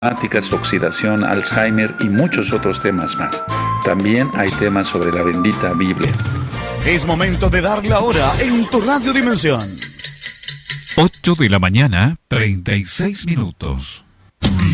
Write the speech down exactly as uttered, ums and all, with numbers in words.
matemáticas, oxidación, Alzheimer y muchos otros temas más. También hay temas sobre la bendita Biblia. Es momento de dar la hora en tu Radio Dimensión. ocho de la mañana, treinta y seis minutos.